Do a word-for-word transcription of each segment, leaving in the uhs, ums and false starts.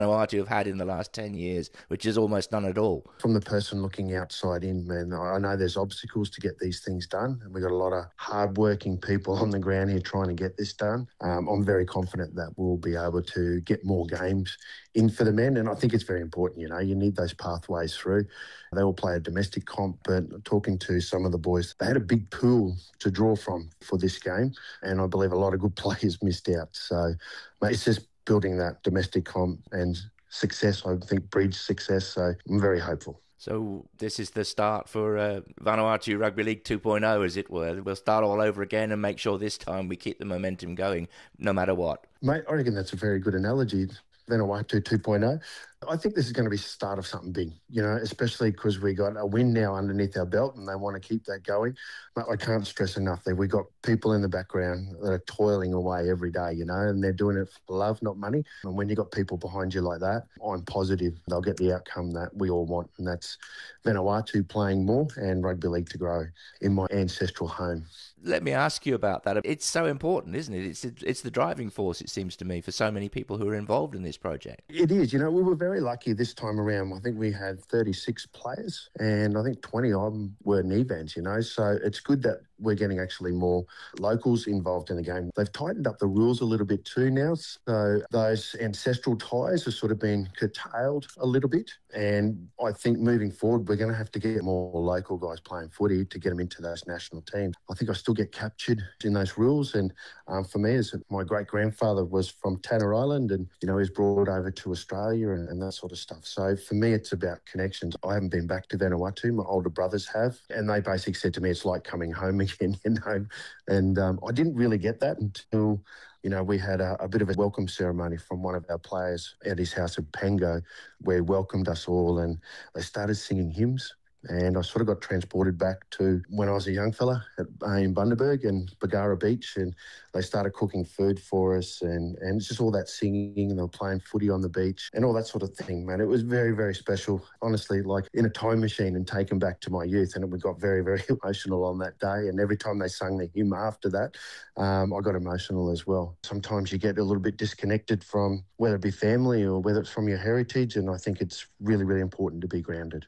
Vanuatu have had in the last ten years, which is almost none at all. From the person looking outside in, man, I know there's obstacles to get these things done, and we've got a lot of hard-working people on the ground here trying to get this done. Um, I'm very confident that we'll be able to get more games in for the men, and I think it's very important, you know, you need those pathways through. They all play a domestic comp, but talking to some of the boys, they had a big pool to draw from for this game, and I believe a lot of good players missed out. So, mate, it's just building that domestic comp and success, I think, breeds success, so I'm very hopeful. So this is the start for uh, Vanuatu Rugby League two point oh, as it were. We'll start all over again and make sure this time we keep the momentum going, no matter what. Mate, I reckon that's a very good analogy. Vanuatu two point oh. I think this is going to be the start of something big, you know, especially because we got a win now underneath our belt and they want to keep that going. But I can't stress enough that we got people in the background that are toiling away every day, you know, and they're doing it for love, not money. And when you got people behind you like that, I'm positive they'll get the outcome that we all want, and that's Vanuatu playing more and rugby league to grow in my ancestral home. Let me ask you about that. It's so important, isn't it? It's it's the driving force, it seems to me, for so many people who are involved in this project. It is. You know, we were very lucky this time around. I think we had thirty-six players and I think twenty of them were Nevans, you know, so it's good that we're getting actually more locals involved in the game. They've tightened up the rules a little bit too now, so those ancestral ties have sort of been curtailed a little bit, and I think moving forward we're going to have to get more local guys playing footy to get them into those national teams. I think I still get captured in those rules, and um, for me, as my great-grandfather was from Tanner Island, and you know, he was brought over to Australia and, and that sort of stuff. So for me, it's about connections. I haven't been back to Vanuatu. My older brothers have, and they basically said to me, it's like coming home again. You know, and um, I didn't really get that until, you know, we had a, a bit of a welcome ceremony from one of our players at his house in Pango, where he welcomed us all, and they started singing hymns. And I sort of got transported back to when I was a young fella at, uh, in Bundaberg and Bargara Beach, and they started cooking food for us, and, and it's just all that singing, and they were playing footy on the beach and all that sort of thing, man. It was very, very special, honestly, like in a time machine and taken back to my youth, and we got very, very emotional on that day, and every time they sung the hymn after that, um, I got emotional as well. Sometimes you get a little bit disconnected from whether it be family or whether it's from your heritage, and I think it's really, really important to be grounded.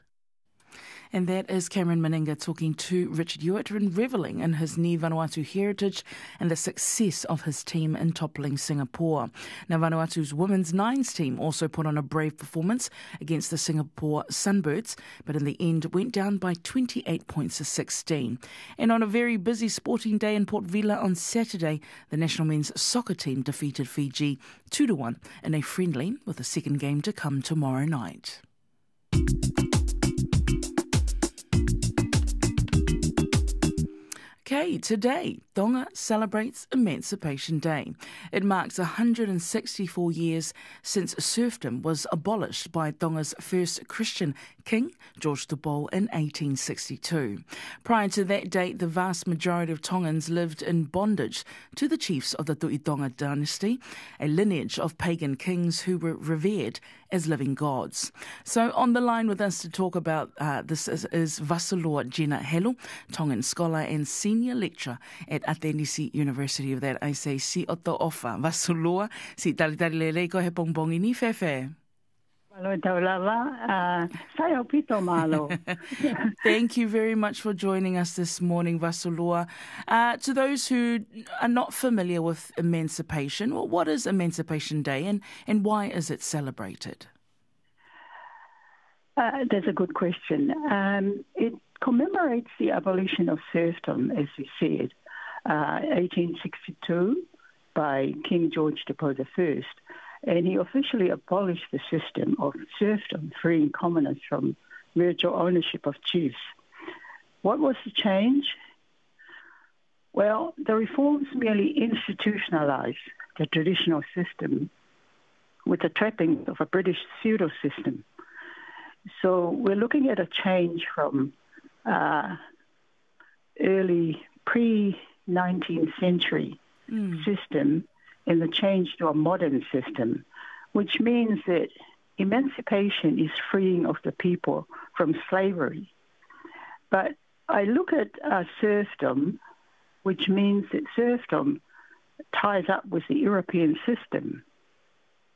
And that is Cameron Meninga talking to Richard Hewitt and revelling in his Ni Vanuatu heritage and the success of his team in toppling Singapore. Now, Vanuatu's women's nines team also put on a brave performance against the Singapore Sunbirds, but in the end went down by twenty-eight points to sixteen. And on a very busy sporting day in Port Vila on Saturday, the national men's soccer team defeated Fiji two to one in a friendly, with a second game to come tomorrow night. Okay, today, Tonga celebrates Emancipation Day. It marks one hundred sixty-four years since serfdom was abolished by Tonga's first Christian king, George the Bull, in eighteen sixty-two. Prior to that date, the vast majority of Tongans lived in bondage to the chiefs of the Tuitonga dynasty, a lineage of pagan kings who were revered as living gods. So on the line with us to talk about uh, this is, is Vasulua Gina Helu, Tongan scholar and senior lecturer at Atenisi University of that I say si oto ofa. Vasulua, si tali tali lele ko he pongbongi ni fefe. Thank you very much for joining us this morning, Vasulua. Uh, to those who are not familiar with emancipation, well, what is Emancipation Day and, and why is it celebrated? Uh, that's a good question. Um, it commemorates the abolition of serfdom, as we said, uh, eighteen sixty-two by King George the Bull the First. And he officially abolished the system of serfdom, freeing commoners from virtual ownership of chiefs. What was the change? Well, the reforms merely institutionalized the traditional system with the trappings of a British feudal system. So we're looking at a change from uh, early pre-nineteenth century mm. system and the change to a modern system, which means that emancipation is freeing of the people from slavery. But I look at uh, serfdom, which means that serfdom ties up with the European system.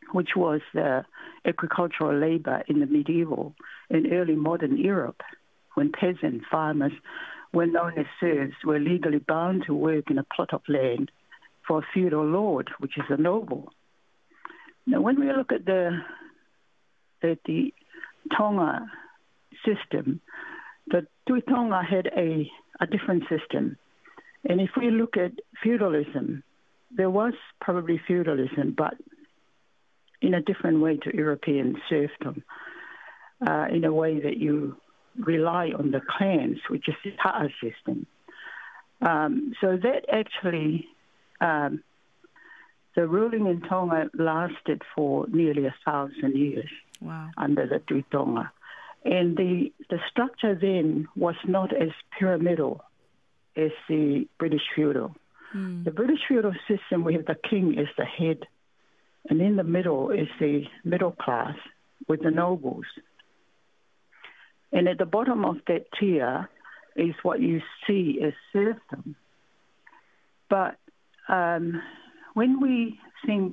which was the agricultural labor in the medieval and early modern Europe, when peasant farmers were known as serfs, were legally bound to work in a plot of land for a feudal lord, which is a noble. Now, when we look at the at the Tonga system, the Tui Tonga had a, a different system. And if we look at feudalism, there was probably feudalism, but in a different way to European serfdom, uh, in a way that you rely on the clans, which is the ha'a system. Um, so that actually, um, the ruling in Tonga lasted for nearly a thousand years. Wow. Under the Tui Tonga. And the, the structure then was not as pyramidal as the British feudal. Mm. The British feudal system, we have the king as the head, and in the middle is the middle class with the nobles. And at the bottom of that tier is what you see as serfdom. But um, when we think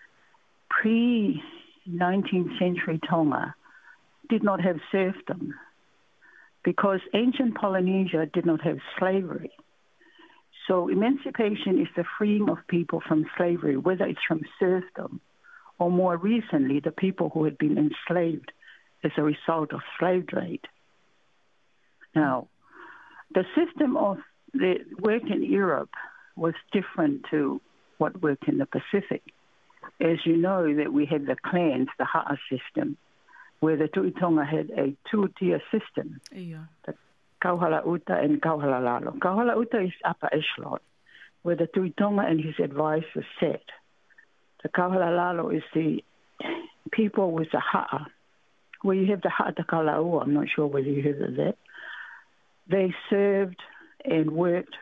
pre-nineteenth century Tonga did not have serfdom, because ancient Polynesia did not have slavery. So emancipation is the freeing of people from slavery, whether it's from serfdom or more recently the people who had been enslaved as a result of slave trade. Now, the system of the work in Europe was different to what worked in the Pacific. As you know, that we had the clans, the ha'a system, where the Tui Tonga had a two-tier system, Yeah. the Kauhala Uta and Kauhala Lalo. Kauhala Uta is upper echelon, where the Tui Tonga and his advisors sat. The Kauhala Lalo is the people with the ha'a, where you have the ha'a Takalaua. I'm not sure whether you heard of that. They served and worked,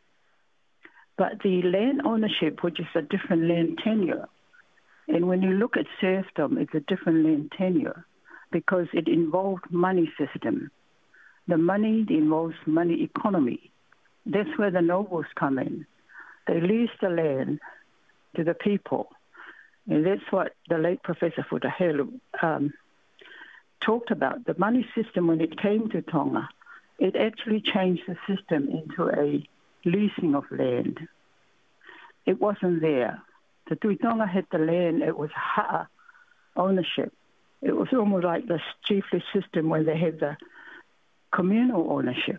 but the land ownership, which is a different land tenure, and when you look at serfdom, it's a different land tenure, because it involved money system. The money involves money economy. That's where the nobles come in. They lease the land to the people. And that's what the late Professor Futahelu um, talked about. The money system, when it came to Tonga, it actually changed the system into a leasing of land. It wasn't there. The Tui Tonga had the land. It was ha'a ownership. It was almost like the chiefly system where they had the communal ownership.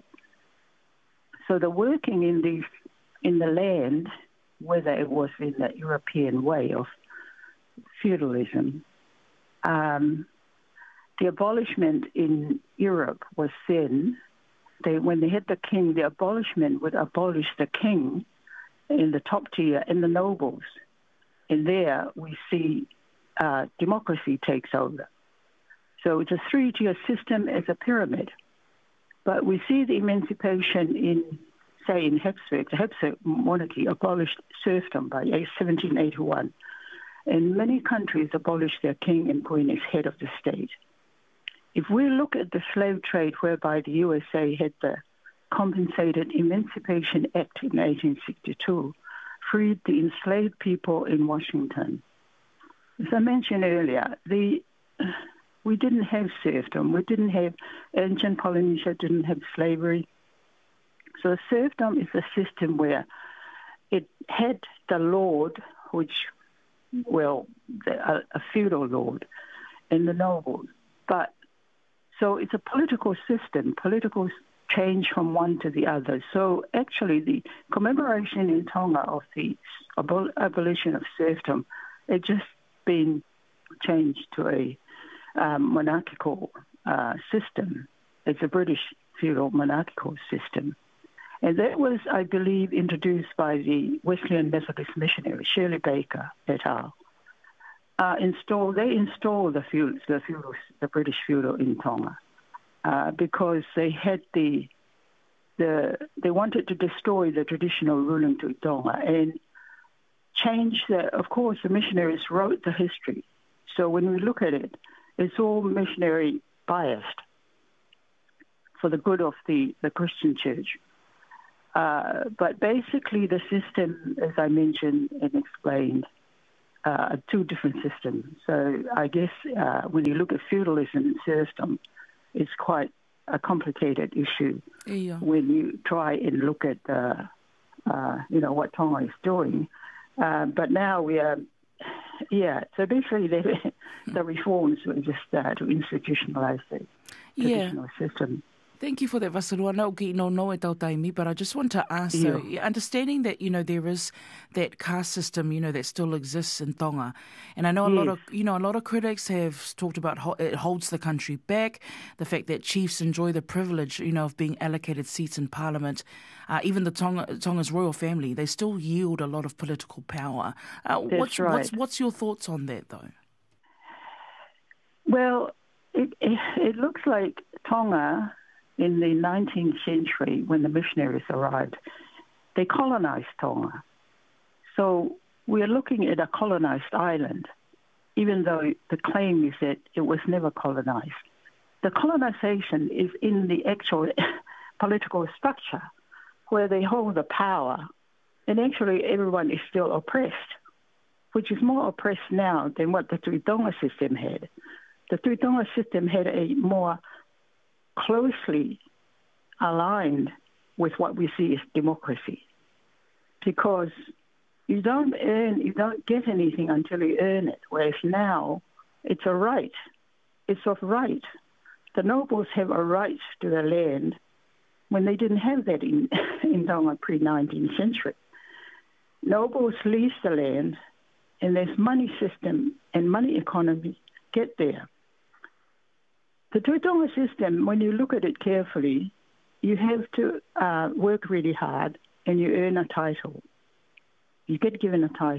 So the working in the in the land, whether it was in the European way of feudalism, um, the abolishment in Europe was then, they, when they had the king, the abolishment would abolish the king in the top tier and the nobles. And there we see uh, democracy takes over. So it's a three-tier system as a pyramid. But we see the emancipation in, say, in Habsburg. The Habsburg monarchy abolished serfdom by seventeen eighty-one. And many countries abolished their king and queen as head of the state. If we look at the slave trade, whereby the U S A had the Compensated Emancipation Act in eighteen sixty-two, freed the enslaved people in Washington. As I mentioned earlier, the we didn't have serfdom. We didn't have, ancient Polynesia didn't have slavery. So serfdom is a system where it had the lord, which, well, the, a, a feudal lord, and the nobles. But, so it's a political system, political change from one to the other. So actually the commemoration in Tonga of the abol- abolition of serfdom, it just been changed to a um, monarchical uh, system. It's a British feudal monarchical system. And that was, I believe, introduced by the Wesleyan Methodist missionary, Shirley Baker et al. Uh, install, they installed the, feud, the, feudal, the British feudal in Tonga uh, because they had the, the, they wanted to destroy the traditional ruling to Tonga and change the, of course, the missionaries wrote the history. So when we look at it, it's all missionary biased for the good of the, the Christian church. Uh, but basically the system, as I mentioned and explained, uh, two different systems. So I guess uh, when you look at feudalism and serfdom, it's quite a complicated issue Yeah. when you try and look at uh, uh, you know what Tonga is doing. Uh, but now we are, yeah. So basically, the, the reforms were just uh, to institutionalize the traditional Yeah. system. Thank you for that, Vasarua. No ki no no e tau taimi, but I just want to ask, so, Yeah. understanding that, you know, there is that caste system, you know, that still exists in Tonga. And I know a lot Yes. of, you know, a lot of critics have talked about how it holds the country back, the fact that chiefs enjoy the privilege, you know, of being allocated seats in parliament. Uh, even the Tonga, Tonga's royal family, they still yield a lot of political power. Uh, That's what's, right. what's, what's your thoughts on that, though? Well, it, it, it looks like Tonga in the nineteenth century, when the missionaries arrived, they colonized Tonga. So we're looking at a colonized island, even though the claim is that it was never colonized. The colonization is in the actual political structure where they hold the power, and actually everyone is still oppressed, which is more oppressed now than what the Tuitonga system had. The Tuitonga system had a more closely aligned with what we see as democracy, because you don't earn, you don't get anything until you earn it, whereas now it's a right. It's of right. The nobles have a right to the land when they didn't have that in, in Tonga pre-nineteenth century. Nobles lease the land, and there's money system and money economy get there. The Tuitonga system, when you look at it carefully, you have to uh, work really hard and you earn a title. You get given a title.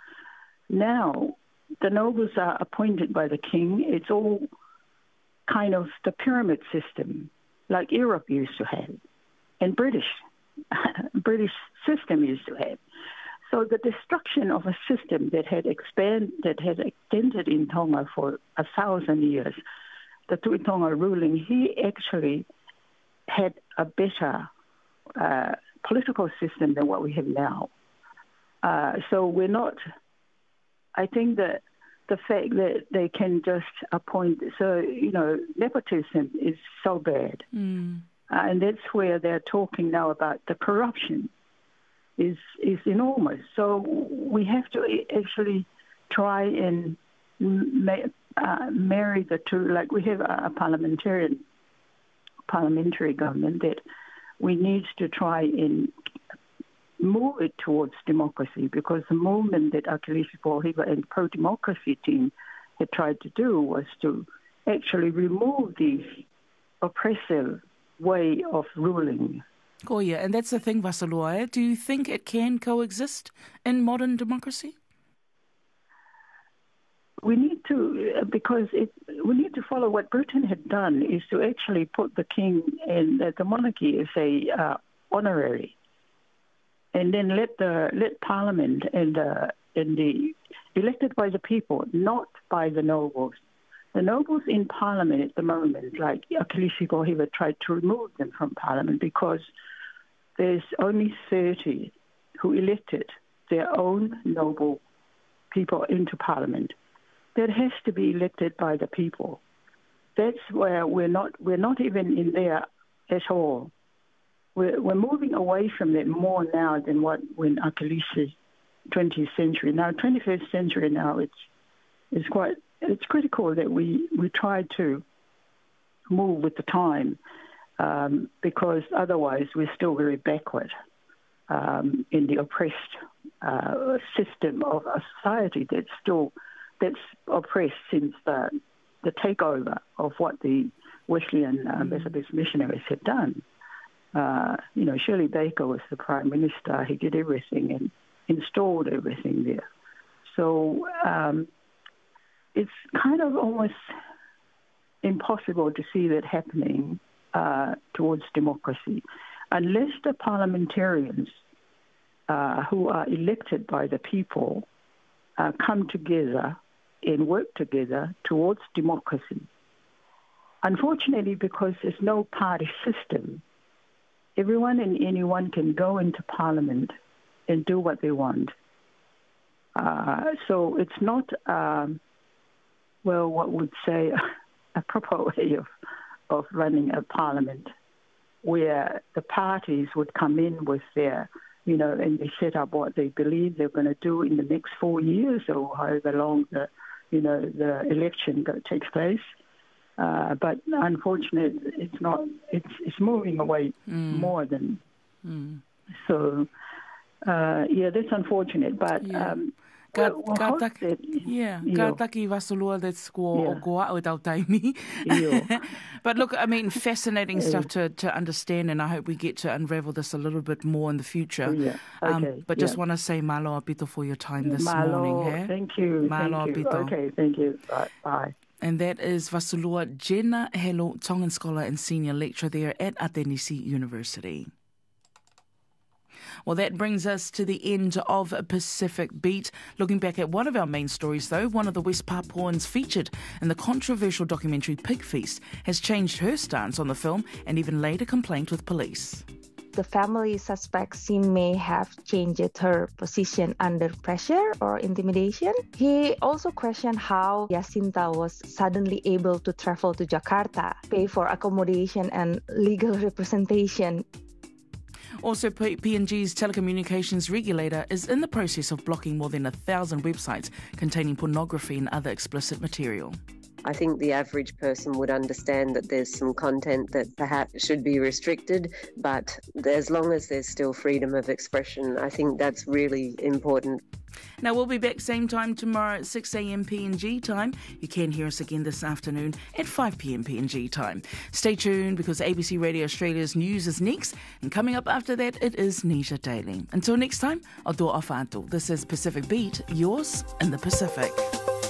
Now, the nobles are appointed by the king. It's all kind of the pyramid system, like Europe used to have, and British, British system used to have. So the destruction of a system that had expanded, that had extended in Tonga for a thousand years, the Tuitonga ruling, he actually had a better uh, political system than what we have now. Uh, so we're not, I think that the fact that they can just appoint, so, you know, nepotism is so bad. Mm. Uh, and that's where they're talking now about the corruption is is enormous. So we have to actually try and ma- uh, marry the two. Like we have a, a parliamentarian, parliamentary government that we need to try and move it towards democracy, because the movement that Akilisi Pohiva and pro-democracy team had tried to do was to actually remove these oppressive way of ruling. Oh, yeah, and that's the thing, Vasaloa. Do you think it can coexist in modern democracy? We need to, because it, we need to follow what Britain had done, is to actually put the king and the, the monarchy as a uh, honorary, and then let the let Parliament and uh, and the elected by the people, not by the nobles. The nobles in Parliament at the moment, like Akilisi Pohiva, tried to remove them from Parliament because there's only thirty who elected their own noble people into Parliament. That has to be elected by the people. That's where we're not we're not even in there at all. We're, we're moving away from that more now than what when Akilisi twentieth century. Now, twenty-first century now, it's it's quite it's critical that we, we try to move with the time, um, because otherwise we're still very backward um, in the oppressed uh, system of a society that's still that's oppressed since the the takeover of what the Wesleyan uh, Methodist missionaries had done. Uh, you know, Shirley Baker was the Prime Minister. He did everything and installed everything there. So um, it's kind of almost impossible to see that happening uh, towards democracy unless the parliamentarians uh, who are elected by the people uh, come together and work together towards democracy. Unfortunately, because there's no party system, everyone and anyone can go into Parliament and do what they want. Uh, so it's not, um, well, what would say a proper way of, of running a parliament, where the parties would come in with their, you know, and they set up what they believe they're going to do in the next four years or however long the, you know, the election takes place. Uh, but unfortunately, it's not. It's it's moving away mm. more than mm. so. Uh, yeah, that's unfortunate. But yeah. um, Ka, well, ka well, tak, that, yeah, you ka know, taki wasalua that's ko Yeah. ko o tau taimi. Yeah. But look, I mean, fascinating stuff to, to understand, and I hope we get to unravel this a little bit more in the future. Yeah. Um, Okay, but just yeah. want to say malo apito for your time this Malo, morning. Hey? thank you. Malo thank you. apito. Okay, thank you. Bye. Bye. And that is Vasulua Jenna Helo, Tongan scholar and senior lecturer there at Atenisi University. Well, that brings us to the end of Pacific Beat. Looking back at one of our main stories, though, one of the West Papuans featured in the controversial documentary Pig Feast has changed her stance on the film and even laid a complaint with police. The family suspect Sim may have changed her position under pressure or intimidation. He also questioned how Jacinta was suddenly able to travel to Jakarta, pay for accommodation and legal representation. Also, P N G's telecommunications regulator is in the process of blocking more than a thousand websites containing pornography and other explicit material. I think the average person would understand that there's some content that perhaps should be restricted, but as long as there's still freedom of expression, I think that's really important. Now, we'll be back same time tomorrow at six a.m. P N G time. You can hear us again this afternoon at five p.m. P N G time. Stay tuned because A B C Radio Australia's news is next, and coming up after that, it is Nisha Daily. Until next time, I'll do off. This is Pacific Beat, yours in the Pacific.